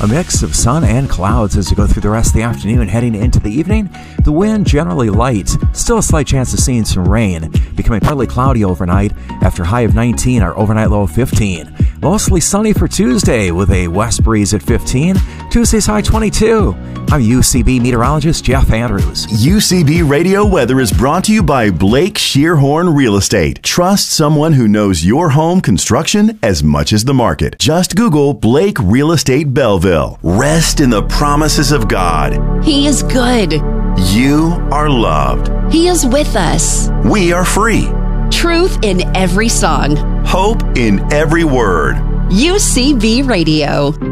A mix of sun and clouds as you go through the rest of the afternoon heading into the evening. The wind generally light, still a slight chance of seeing some rain, becoming partly cloudy overnight after high of 19, our overnight low of 15. Mostly sunny for Tuesday with a west breeze at 15. Tuesday's high 22. I'm UCB meteorologist Jeff Andrews. UCB Radio Weather is brought to you by Blake Shearhorn Real Estate. Trust someone who knows your home construction as much as the market. Just Google Blake Real Estate Belleville. Rest in the promises of God. He is good. You are loved. He is with us. We are free. Truth in every song. Hope in every word. UCB Radio.